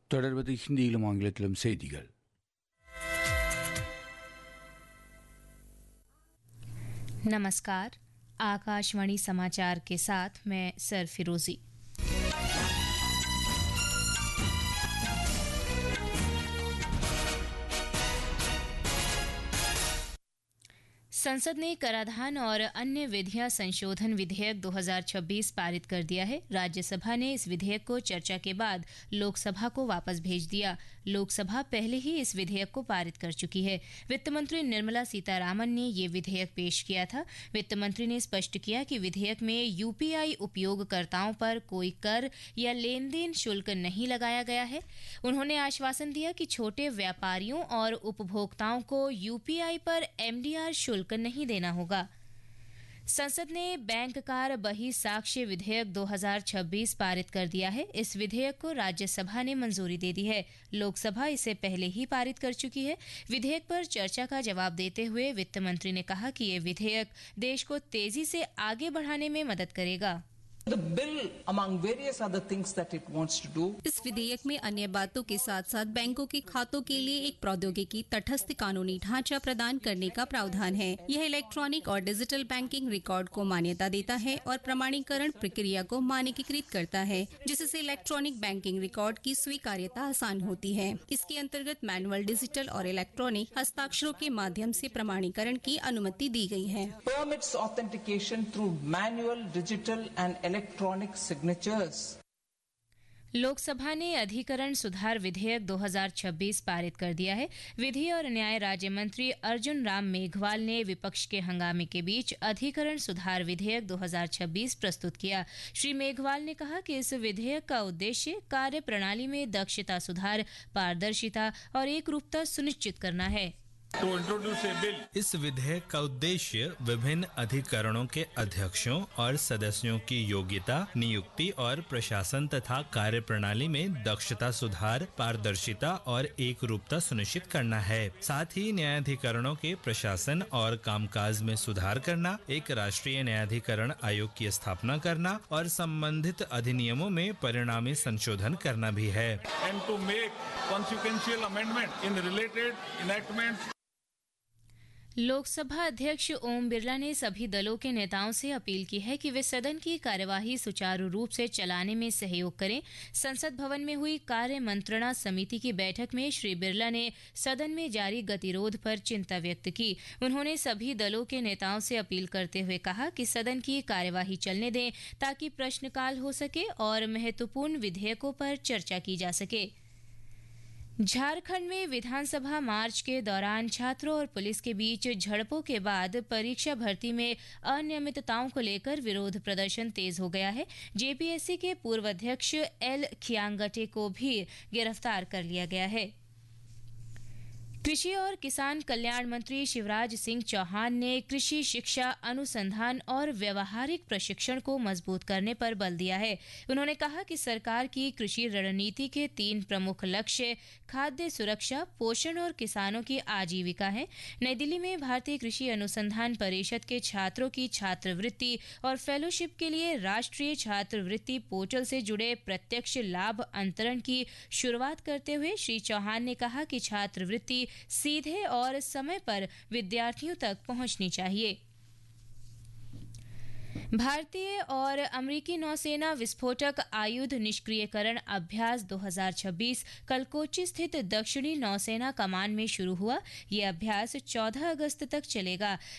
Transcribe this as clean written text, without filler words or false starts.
தொடர்வது ஹிந்தியிலும் ஆங்கிலத்திலும் செய்திகள். नमस्कार, आकाशवाणी समाचार के साथ मैं सरफिरोजी। संसद ने कराधान और अन्य विधियां संशोधन विधेयक 2026 पारित कर दिया है। राज्यसभा ने इस विधेयक को चर्चा के बाद लोकसभा को वापस भेज दिया। लोकसभा पहले ही इस विधेयक को पारित कर चुकी है। वित्त मंत्री निर्मला सीतारामन ने ये विधेयक पेश किया था। वित्त मंत्री ने स्पष्ट किया कि विधेयक में यूपीआई उपयोगकर्ताओं पर कोई कर या लेन देन शुल्क नहीं लगाया गया है। उन्होंने आश्वासन दिया कि छोटे व्यापारियों और उपभोक्ताओं को यूपीआई पर एमडीआर शुल्क नहीं देना होगा। संसद ने बैंक कार बही साक्ष्य विधेयक 2026 पारित कर दिया है। इस विधेयक को राज्यसभा ने मंजूरी दे दी है। लोकसभा इसे पहले ही पारित कर चुकी है। विधेयक पर चर्चा का जवाब देते हुए वित्त मंत्री ने कहा कि ये विधेयक देश को तेजी से आगे बढ़ाने में मदद करेगा। The bill, among various other things that it wants to do, इस विधेयक में अन्य बातों के साथ साथ बैंकों के खातों के लिए एक प्रौद्योगिकी तटस्थ कानूनी ढांचा प्रदान करने का प्रावधान है। यह इलेक्ट्रॉनिक और डिजिटल बैंकिंग रिकॉर्ड को मान्यता देता है और प्रमाणीकरण प्रक्रिया को मानकीकृत करता है, जिससे इलेक्ट्रॉनिक बैंकिंग रिकॉर्ड की स्वीकार्यता आसान होती है। इसके अंतर्गत मैनुअल, डिजिटल और इलेक्ट्रॉनिक हस्ताक्षरों के माध्यम से प्रमाणीकरण की अनुमति दी गई है। permits authentication through manual, digital and electronic signatures. Lok Sabha ने अधिकरण सुधार विधेयक 2026 पारित कर दिया है। विधि और न्याय राज्य मंत्री अर्जुन राम मेघवाल ने विपक्ष के हंगामे के बीच अधिकरण सुधार विधेयक 2026 प्रस्तुत किया। श्री मेघवाल ने कहा कि इस विधेयक का उद्देश्य कार्य प्रणाली में दक्षता सुधार, पारदर्शिता और एकरूपता सुनिश्चित करना है। इस विधेयक का उद्देश्य विभिन्न अधिकरणों के अध्यक्षों और सदस्यों की योग्यता, नियुक्ति और प्रशासन तथा कार्यप्रणाली में दक्षता सुधार, पारदर्शिता और एकरूपता सुनिश्चित करना है। साथ ही न्यायाधिकरणों के प्रशासन और कामकाज में सुधार करना, एक राष्ट्रीय न्यायाधिकरण आयोग की स्थापना करना और संबंधित अधिनियमों में परिणामी संशोधन करना भी है। लोकसभा अध्यक्ष ओम बिरला ने सभी दलों के नेताओं से अपील की है कि वे सदन की कार्यवाही सुचारू रूप से चलाने में सहयोग करें। संसद भवन में हुई कार्य मंत्रणा समिति की बैठक में श्री बिरला ने सदन में जारी गतिरोध पर चिंता व्यक्त की। उन्होंने सभी दलों के नेताओं से अपील करते हुए कहा कि सदन की कार्यवाही चलने दें ताकि प्रश्नकाल हो सके और महत्वपूर्ण विधेयकों पर चर्चा की जा सके। झारखंड में विधानसभा मार्च के दौरान छात्रों और पुलिस के बीच झड़पों के बाद परीक्षा भर्ती में अनियमितताओं को लेकर विरोध प्रदर्शन तेज हो गया है। जेपीएससी के पूर्व अध्यक्ष एल खियांगटे को भी गिरफ्तार कर लिया गया है। कृषि और किसान कल्याण मंत्री शिवराज सिंह चौहान ने कृषि शिक्षा, अनुसंधान और व्यवहारिक प्रशिक्षण को मजबूत करने पर बल दिया है। उन्होंने कहा कि सरकार की कृषि रणनीति के 3 प्रमुख लक्ष्य खाद्य सुरक्षा, पोषण और किसानों की आजीविका है। नई दिल्ली में भारतीय कृषि अनुसंधान परिषद के छात्रों की छात्रवृत्ति और फेलोशिप के लिए राष्ट्रीय छात्रवृत्ति पोर्टल से जुड़े प्रत्यक्ष लाभ अंतरण की शुरुआत करते हुए श्री चौहान ने कहा कि छात्रवृत्ति सीधे और समय पर विद्यार्थियों तक पहुंचनी चाहिए। भारतीय और अमेरिकी नौसेना विस्फोटक आयुध निष्क्रियकरण अभ्यास 2026 कल कोच्चि स्थित दक्षिणी नौसेना कमान में शुरू हुआ। यह अभ्यास 14 अगस्त तक चलेगा।